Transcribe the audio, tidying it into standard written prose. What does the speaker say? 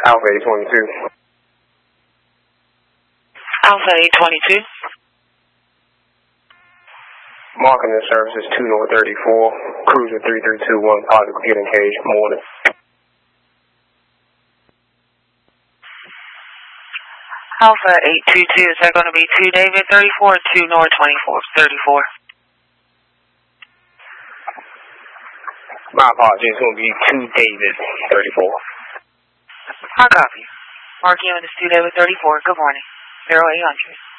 Alpha 822. Alpha 822. Marking the service is 2 North 34, cruiser 3321, positive get engaged, morning. Alpha 822, is that going to be 2 David 34 or 2 North 34? My apologies, it's going to be 2 David 34. I copy. Marking on this 2 David 34, good morning. 0800.